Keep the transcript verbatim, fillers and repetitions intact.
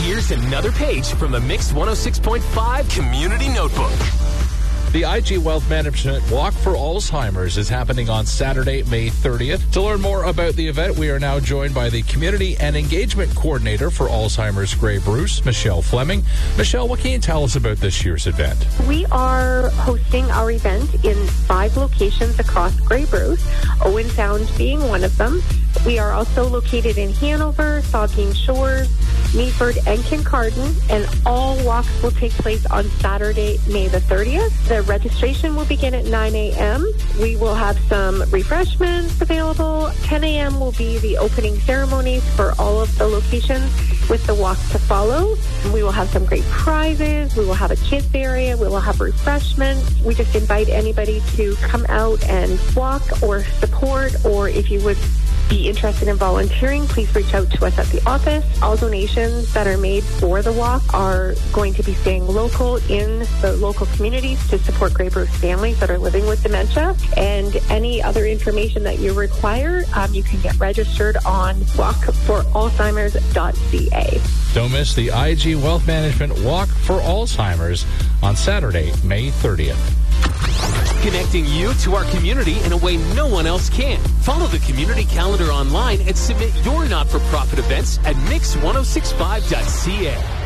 Here's another page from the Mix one oh six point five Community Notebook. The I G Wealth Management Walk for Alzheimer's is happening on Saturday, May thirtieth. To learn more about the event, we are now joined by the Community and Engagement Coordinator for Alzheimer's Grey Bruce, Michelle Fleming. Michelle, what can you tell us about this year's event? We are hosting our event in five locations across Grey Bruce, Owen Sound being one of them. We are also located in Hanover, Saugeen Shores, Meaford, and Kincardine, and all walks will take place on Saturday, May the thirtieth. The registration will begin at nine a.m. We will have some refreshments available. ten a.m. will be the opening ceremonies for all of the locations with the walk to follow. We will have some great prizes. We will have a kids area. We will have refreshments. We just invite anybody to come out and walk or support, or if you would be interested in volunteering, please reach out to us at the office. All donations that are made for the walk are going to be staying local in the local communities to support Grey Bruce families that are living with dementia. And any other information that you require, um, you can get registered on walk for alzheimers dot c a. Don't miss the I G Wealth Management Walk for Alzheimer's on Saturday, May thirtieth. Connecting you to our community in a way no one else can. Follow the community calendar online and submit your not-for-profit events at mix ten sixty-five dot c a.